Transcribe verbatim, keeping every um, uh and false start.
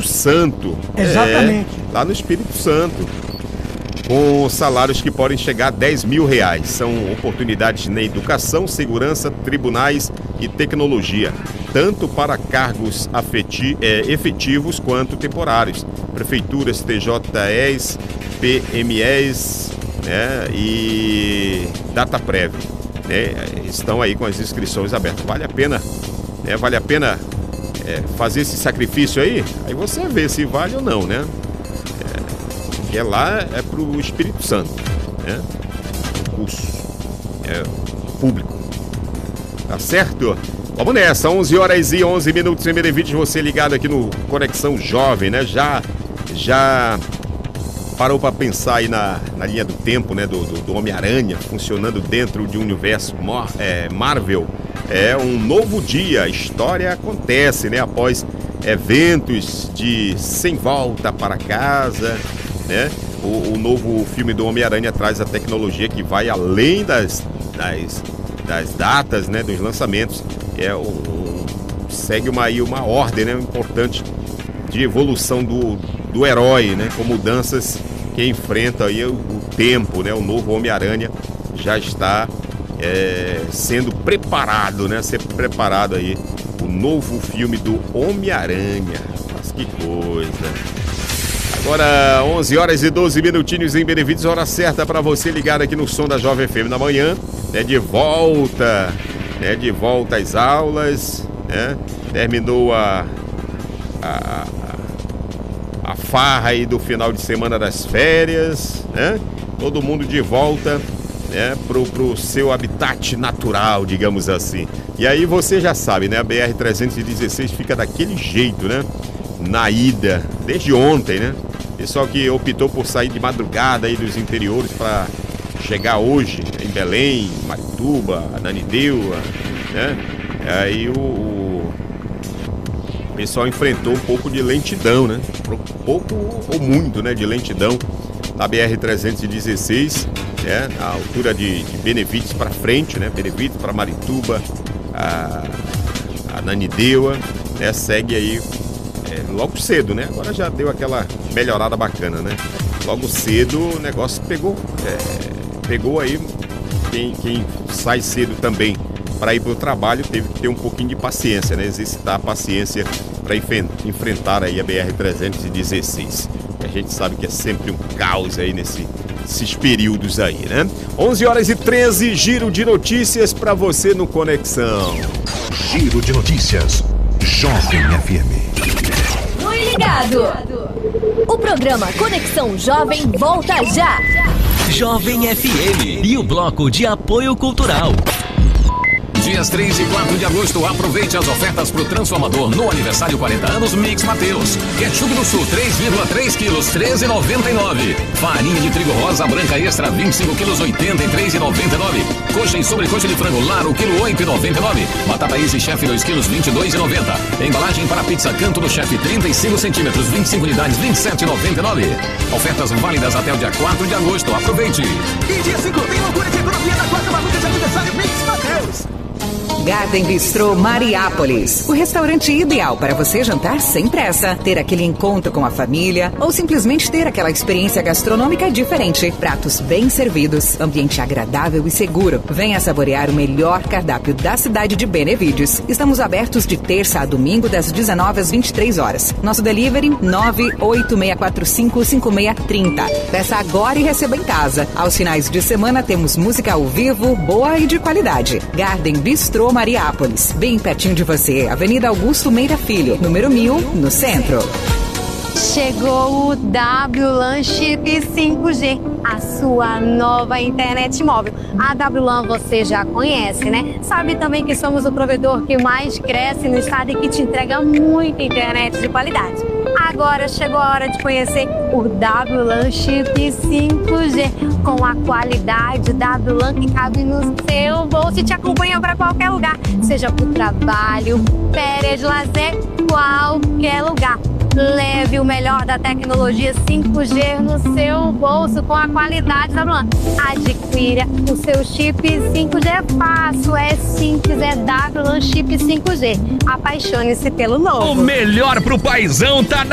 Santo. Exatamente. É, lá no Espírito Santo. Com salários que podem chegar a dez mil reais. São oportunidades na educação, segurança, tribunais e tecnologia, tanto para cargos afeti- é, efetivos quanto temporários. Prefeituras, T J Es, P M Es, né, e Dataprev, né, estão aí com as inscrições abertas. Vale a pena, né, vale a pena é, fazer esse sacrifício aí? Aí você vê se vale ou não, né? Que é lá é pro Espírito Santo, né? O curso é público. Tá certo? Vamos nessa, onze horas e onze minutos em Benevides, você ligado aqui no Conexão Jovem, né? Já, já parou para pensar aí na, na linha do tempo, né? Do, do, do Homem-Aranha funcionando dentro de um universo Mar, é, Marvel. É um novo dia, a história acontece, né? Após eventos de Sem Volta para Casa, né? O, o novo filme do Homem-Aranha traz a tecnologia que vai além das, das, das datas, né? Dos lançamentos. É um, um, segue uma, aí uma ordem, né? Importante de evolução do, do herói, né? Com mudanças que enfrenta aí o, o tempo, né? O novo Homem-Aranha já está é, sendo preparado, né? Ser preparado aí o novo filme do Homem-Aranha. Mas que coisa! Agora, onze horas e doze minutinhos em Benevides, hora certa para você ligar aqui no som da Jovem F M da manhã, né? De volta, né? De volta às aulas, né? Terminou a, a, a farra aí do final de semana das férias, né? Todo mundo de volta, né? Pro, pro seu habitat natural, digamos assim. E aí você já sabe, né? A B R trezentos e dezesseis fica daquele jeito, né? Na ida, desde ontem, né? Pessoal que optou por sair de madrugada aí dos interiores para chegar hoje em Belém, Marituba, Ananindeua, né? Aí o, o pessoal enfrentou um pouco de lentidão, né? Pouco ou muito, né? De lentidão na B R trezentos e dezesseis, né? Na altura de, de Benevides para frente, né? Benevides para Marituba, a, a Ananindeua, né? Segue aí é, logo cedo, né? Agora já deu aquela melhorada bacana, né? Logo cedo o negócio pegou, é, pegou aí quem, quem sai cedo também para ir para o trabalho teve que ter um pouquinho de paciência, né? Exercitar a paciência para enfrentar aí a B R trezentos e dezesseis. A gente sabe que é sempre um caos aí nesse, nesses períodos aí, né? onze horas e treze, giro de notícias para você no Conexão. Giro de notícias, Jovem F M. Oi, ligado! O programa Conexão Jovem volta já! Jovem F M e o bloco de apoio cultural. Dias três e quatro de agosto, aproveite as ofertas pro transformador no aniversário quarenta anos Mix Mateus. Ketchup do Sul, três vírgula três quilos, treze e noventa e nove. Farinha de trigo rosa branca extra, vinte e cinco quilos, oitenta e três e noventa e nove. Coxa e sobrecoxa de frango Laro, quilo oito e noventa e nove. Batata Easy Chef, dois quilos, vinte e dois e noventa. Embalagem para pizza Canto do Chef, trinta e cinco centímetros, vinte e cinco unidades, vinte e sete e noventa e nove. Ofertas válidas até o dia quatro de agosto. Aproveite! E dia cinco tem loucura de economia da quarta maluca de aniversário Mix Mateus. Garden Bistrô Mariápolis, o restaurante ideal para você jantar sem pressa, ter aquele encontro com a família ou simplesmente ter aquela experiência gastronômica diferente. Pratos bem servidos, ambiente agradável e seguro. Venha saborear o melhor cardápio da cidade de Benevides. Estamos abertos de terça a domingo das dezenove às vinte e três horas. Nosso delivery nove oito seis quatro cinco cinco seis três zero. Peça agora e receba em casa. Aos finais de semana temos música ao vivo, boa e de qualidade. Garden Bistrô Mariápolis, bem pertinho de você, Avenida Augusto Meira Filho, número mil, no centro. Chegou o W LAN Chip cinco G, a sua nova internet móvel. A W LAN você já conhece, né? Sabe também que somos o provedor que mais cresce no estado e que te entrega muita internet de qualidade. Agora chegou a hora de conhecer o W LAN Chip cinco G, com a qualidade W LAN que cabe no seu bolso e te acompanha para qualquer lugar, seja para o trabalho, férias, lazer, qualquer lugar. Leve o melhor da tecnologia cinco G no seu bolso com a qualidade da W LAN. Adquira o seu chip cinco G, é fácil, é simples, é W LAN Chip cinco G. Apaixone-se pelo novo. O melhor pro paizão tá na